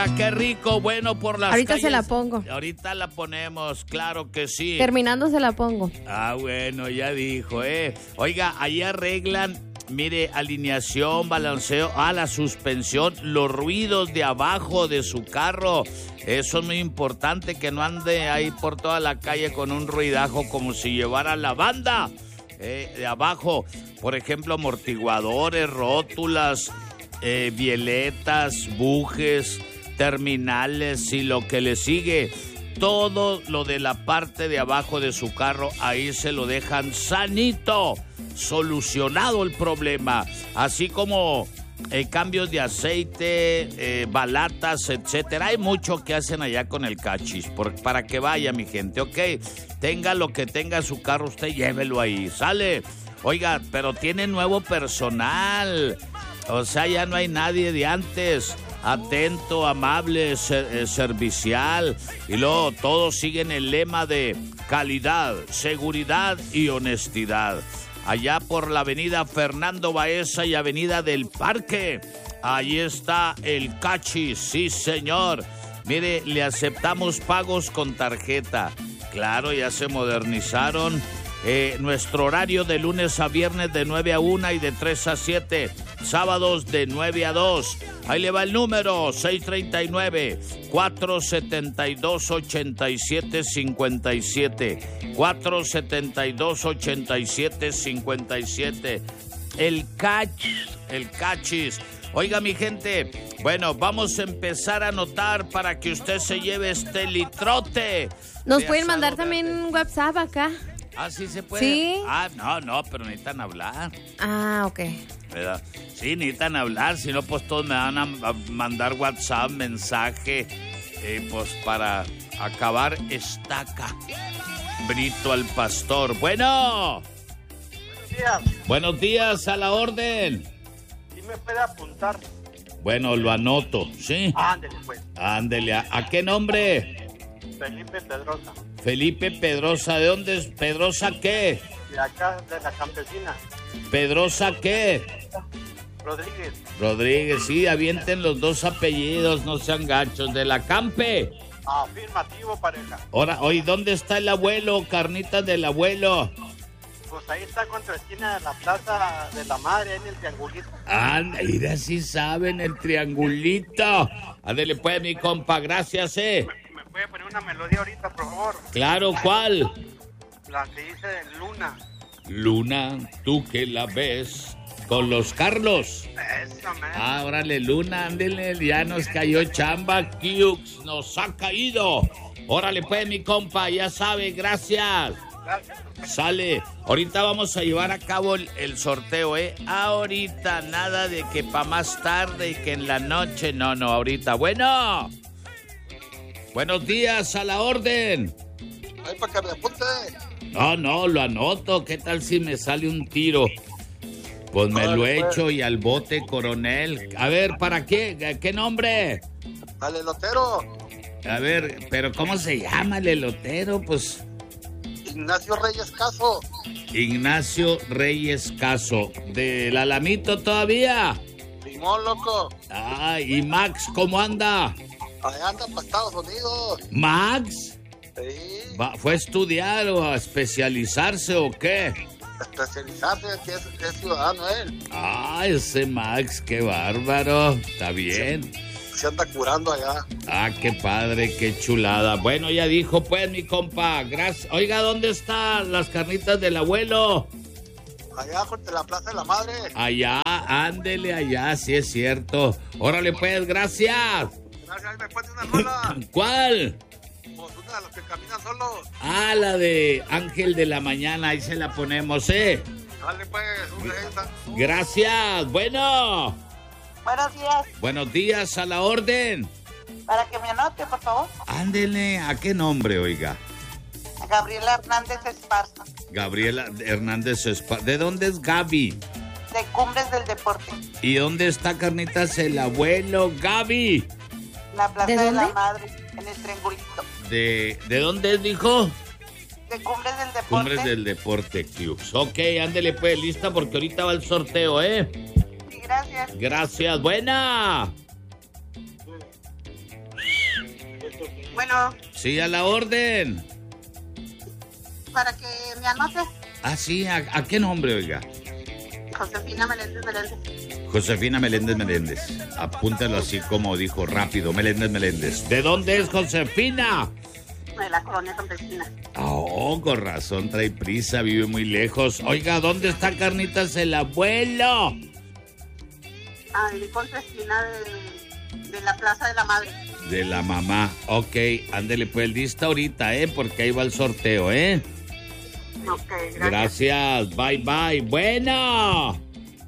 qué rico, bueno por las Ahorita calles. se la pongo. Ahorita la ponemos, claro que sí. Terminando se la pongo. Ah, bueno, ya dijo, Oiga, ahí arreglan, mire, alineación, balanceo, la suspensión, los ruidos de abajo de su carro. Eso es muy importante, que no ande ahí por toda la calle con un ruidajo como si llevara la banda. De abajo, por ejemplo, amortiguadores, rótulas, bieletas, bujes, terminales y lo que le sigue. Todo lo de la parte de abajo de su carro, ahí se lo dejan sanito, solucionado el problema. Así como cambios de aceite, balatas, etcétera. Hay mucho que hacen allá con el Cachis, para que vaya, mi gente, ¿ok? Tenga lo que tenga su carro, usted llévelo ahí, ¿sale? Oiga, pero tiene nuevo personal, o sea, ya no hay nadie de antes. Atento, amable, servicial, y luego todos siguen el lema de calidad, seguridad y honestidad. Allá por la avenida Fernando Baeza y avenida del Parque, ahí está el Cachis, sí señor. Mire, le aceptamos pagos con tarjeta. Claro, ya se modernizaron. Nuestro horario de lunes a viernes de 9 a 1 y de 3 a 7. Sábados de 9 a 2. Ahí le va el número, 639-472-8757. 472-8757. El Cachis. Oiga, mi gente, bueno, vamos a empezar a anotar para que usted se lleve este litrote. Nos pueden mandar también WhatsApp acá. Ah, sí se puede. Sí. No, pero necesitan hablar. Ah, ok. ¿Verdad? Sí, necesitan hablar, si no, pues todos me van a mandar WhatsApp, mensaje, pues para acabar estaca. Brito al pastor. Bueno. Buenos días. Buenos días, a la orden. ¿Sí me puede apuntar? Bueno, lo anoto, ¿sí? Ándele, pues. Ándele, ¿a qué nombre? Felipe Pedrosa. Felipe Pedrosa, ¿de dónde es? ¿Pedrosa qué? De acá, de la campesina. ¿Pedrosa qué? Rodríguez, sí, avienten los dos apellidos, no sean gachos. ¿De la Campe? Afirmativo, pareja. Ahora, oye, ¿dónde está el abuelo? Carnitas del abuelo. Pues ahí está contra la esquina de la Plaza de la Madre, en el triangulito. Mira, sí saben, el triangulito. Ándele pues, mi compa, gracias, ¿Me puede poner una melodía ahorita, por favor? Claro, ¿cuál? La que dice Luna. Luna, tú que la ves con los Carlos. Eso, man. Órale, Luna, ándele, ya nos cayó chamba, Kiux, nos ha caído. Órale pues, mi compa, ya sabe, gracias. Gracias. Sale, ahorita vamos a llevar a cabo el sorteo, ahorita, nada de que pa' más tarde y que en la noche, no, ahorita. Bueno, buenos días, a la orden. Ahí para que me apunte. No, lo anoto, ¿qué tal si me sale un tiro? Pues me lo echo y al bote, coronel. A ver, ¿para qué? ¿Qué nombre? Al elotero. A ver, pero ¿cómo se llama el elotero? Pues Ignacio Reyes Caso. Ignacio Reyes Caso. ¿Del Alamito todavía? Limón, loco. ¿Y Max cómo anda? Ahí anda para Estados Unidos. ¿Max? Sí. ¿Fue a estudiar o a especializarse o qué? Especializarse, que es ciudadano él. Ese Max, qué bárbaro. Está bien. Se anda curando allá. Qué padre, qué chulada. Bueno, ya dijo pues, mi compa. Gracias. Oiga, ¿dónde están las carnitas del abuelo? Allá frente a la Plaza de la Madre. Allá, ándele allá, sí es cierto. Órale pues, gracias. Gracias, me pones una rola. ¿Cuál? Pues una de los que caminan solos. La de Ángel de la Mañana, ahí se la ponemos, Dale pues, Gracias, bueno. Buenos días. Buenos días, a la orden. Para que me anote, por favor. Ándele, ¿a qué nombre, oiga? Gabriela Hernández Esparza. Gabriela Hernández Esparza. ¿De dónde es Gaby? De Cumbres del Deporte. ¿Y dónde está, carnitas, el abuelo? Gaby. La Plaza de la Madre, en el triangulito. ¿De dónde es, dijo? De Cumbres del Deporte. Cumbres del Deporte Clubs. Ok, ándele pues, lista, porque ahorita va el sorteo, Sí, gracias. Gracias, buena. Bueno, Sí, a la orden. para que me anote, Ah, sí, ¿a qué nombre, oiga? Josefina Meléndez. Josefina Meléndez. Apúntalo así como dijo rápido, Meléndez. ¿De dónde es Josefina? De la colonia campesina. Oh, con razón, trae prisa, vive muy lejos. Oiga, ¿dónde está Carnitas el abuelo? Ahí contra esquina de la Plaza de la Madre. De la mamá. Ok, ándele pues, lista ahorita, porque ahí va el sorteo, Ok, gracias. Gracias, bye. Bueno.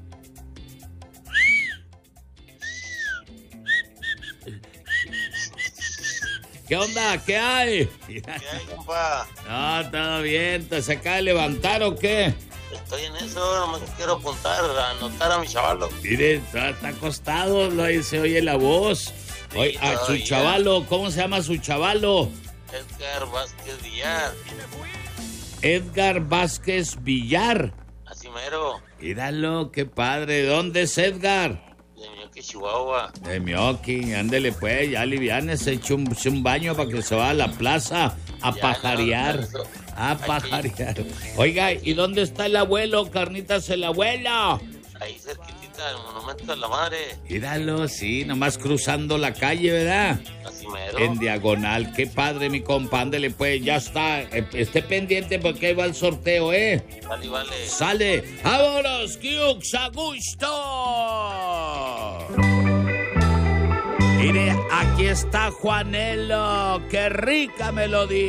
¿Qué onda? ¿Qué hay? ¿Qué hay, compa? No, todo bien. ¿Se acaba de levantar o qué? Estoy en eso, nomás quiero anotar a mi chavalo. Mire, está acostado, se oye la voz. Oye, a su todavía. chavalo, ¿cómo se llama su chavalo? Edgar Vázquez Villar, Edgar Vázquez Villar. así mero, Míralo, qué padre. ¿Dónde es Edgar? de Mioque, Chihuahua. De Mioqui, ándele pues, ya livianes, eche un baño para que se vaya a la plaza a Ya, pajarear. no, A pajarear. Oiga, ¿y dónde está el abuelo, Carnitas el abuelo? Ahí cerquitita del Monumento de la Madre, Míralo, sí, nomás cruzando la calle, ¿verdad? así mero. En diagonal, qué padre, mi compa, ándele pues, ya está. Esté pendiente porque ahí va el sorteo, Vale. Sale. ¡Vámonos, Kiux, a gusto! Mire, aquí está Juanelo. ¡Qué rica melodía!